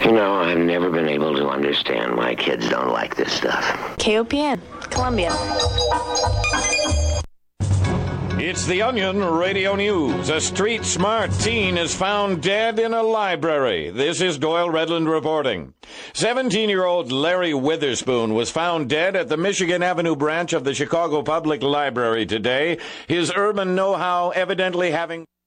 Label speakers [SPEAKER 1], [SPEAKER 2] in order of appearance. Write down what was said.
[SPEAKER 1] You know, I've never been able to understand why kids don't like this stuff.
[SPEAKER 2] KOPN, Columbia.
[SPEAKER 3] It's the Onion Radio News. A street-smart teen is found dead in a library. This is Doyle Redland reporting. 17-year-old Larry Witherspoon was found dead at the Michigan Avenue branch of the Chicago Public Library today, his urban know-how evidently having...